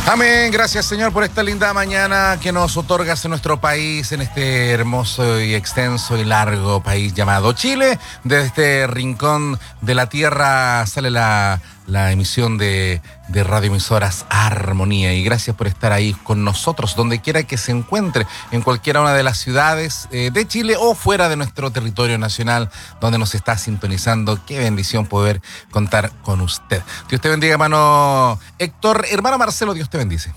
Amén, gracias Señor por esta linda mañana que nos otorgas en nuestro país, en este hermoso y extenso y largo país llamado Chile. Desde este rincón de la tierra sale la emisión de radioemisoras Armonía, y gracias por estar ahí con nosotros, donde quiera que se encuentre, en cualquiera una de las ciudades de Chile o fuera de nuestro territorio nacional, donde nos está sintonizando. Qué bendición poder contar con usted. Dios te bendiga, hermano Héctor. Hermano Marcelo, Dios te bendice.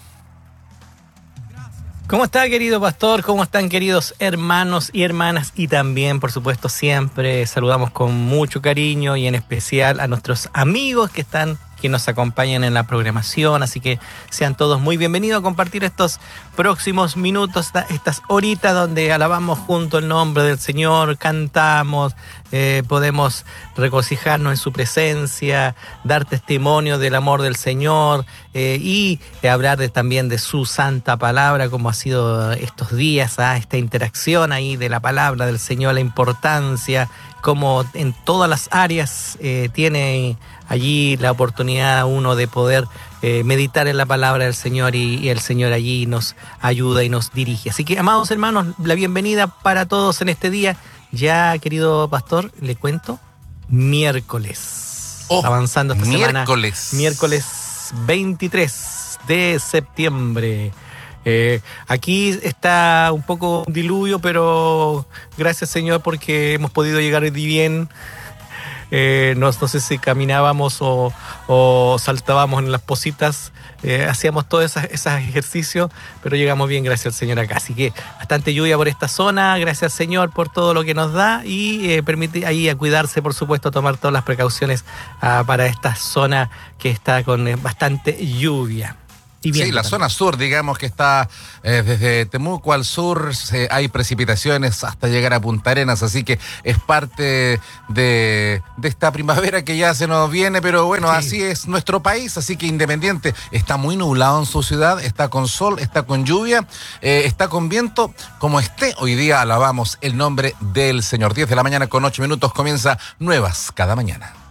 ¿Cómo está, querido pastor? ¿Cómo están, queridos hermanos y hermanas? Y también, por supuesto, siempre saludamos con mucho cariño y en especial a nuestros amigos que nos acompañan en la programación. Así que sean todos muy bienvenidos a compartir estos próximos minutos, estas horitas donde alabamos junto el nombre del Señor, cantamos, podemos regocijarnos en su presencia, dar testimonio del amor del Señor y hablar también de su santa palabra, como ha sido estos días, esta interacción ahí de la palabra del Señor, la importancia, como en todas las áreas tiene allí la oportunidad uno de poder meditar en la palabra del Señor y el Señor allí nos ayuda y nos dirige. Así que, amados hermanos, la bienvenida para todos en este día. Ya, querido pastor, le cuento, miércoles. Avanzando esta semana. Miércoles 23 de septiembre. Aquí está un poco un diluvio, pero gracias, Señor, porque hemos podido llegar hoy bien. No sé si caminábamos o saltábamos en las pocitas, hacíamos todos esos ejercicios, pero llegamos bien, gracias al Señor acá. Así que bastante lluvia por esta zona, gracias al Señor por todo lo que nos da y permite ahí a cuidarse, por supuesto, tomar todas las precauciones para esta zona que está con bastante lluvia. Sí, la zona sur, digamos que está desde Temuco al sur, hay precipitaciones hasta llegar a Punta Arenas, así que es parte de esta primavera que ya se nos viene, pero bueno, sí. Así es nuestro país, así que Independiente está muy nublado en su ciudad, está con sol, está con lluvia, está con viento, como esté, hoy día alabamos el nombre del Señor. 10 de la mañana con 8 minutos, comienza Nuevas cada mañana.